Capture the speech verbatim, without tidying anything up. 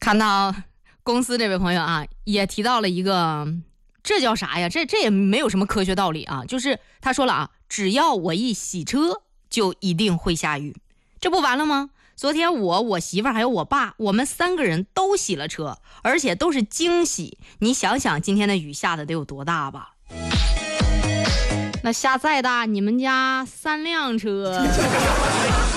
看到公司这位朋友啊，也提到了一个，这叫啥呀？这这也没有什么科学道理啊。就是他说了啊，只要我一洗车，就一定会下雨，这不完了吗？昨天我、我媳妇儿还有我爸，我们三个人都洗了车，而且都是惊喜。你想想今天的雨下的得有多大吧？那下再大，你们家三辆车。